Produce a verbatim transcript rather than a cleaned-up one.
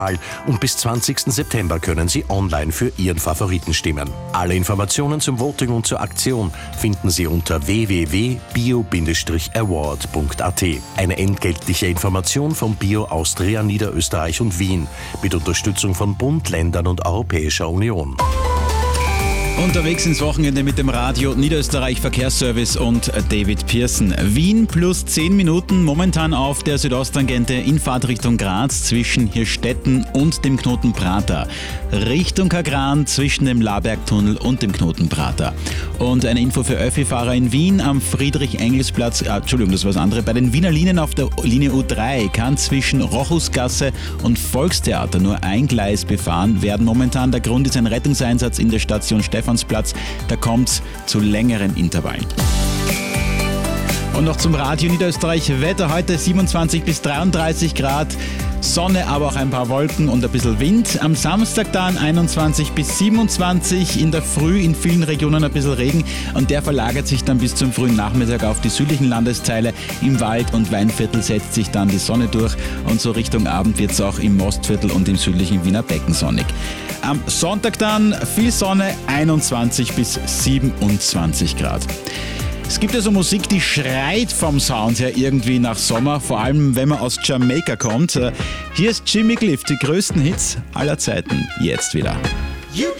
Und bis zwanzigsten September können Sie online für Ihren Favoriten stimmen. Alle Informationen zum Voting und zur Aktion finden Sie unter w w w punkt bio Bindestrich award punkt a t. Eine entgeltliche Information von Bio Austria Niederösterreich und Wien mit Unterstützung von Bund, Ländern und Europäischer Union. Unterwegs ins Wochenende mit dem Radio Niederösterreich Verkehrsservice und David Pearson. Wien plus zehn Minuten momentan auf der Südosttangente in Fahrtrichtung Graz zwischen Hirstetten und dem Knoten Prater. Richtung Kagran zwischen dem Labergtunnel und dem Knoten Prater. Und eine Info für Öffi-Fahrer in Wien am Friedrich-Engels-Platz, äh, Entschuldigung, das war das andere, bei den Wiener Linien auf der Linie U drei kann zwischen Rochusgasse und Volkstheater nur ein Gleis befahren werden momentan. Der Grund ist ein Rettungseinsatz in der Station Stephansplatz. Da kommt es zu längeren Intervallen. Und noch zum Radio Niederösterreich. Wetter heute siebenundzwanzig bis dreiunddreißig Grad. Sonne, aber auch ein paar Wolken und ein bisschen Wind. Am Samstag dann einundzwanzig bis siebenundzwanzig, in der Früh in vielen Regionen ein bisschen Regen und der verlagert sich dann bis zum frühen Nachmittag auf die südlichen Landesteile. Im Wald- und Weinviertel setzt sich dann die Sonne durch und so Richtung Abend wird es auch im Mostviertel und im südlichen Wiener Becken sonnig. Am Sonntag dann viel Sonne, einundzwanzig bis siebenundzwanzig Grad. Es gibt ja so Musik, die schreit vom Sound her irgendwie nach Sommer, vor allem wenn man aus Jamaika kommt. Hier ist Jimmy Cliff, die größten Hits aller Zeiten, jetzt wieder. You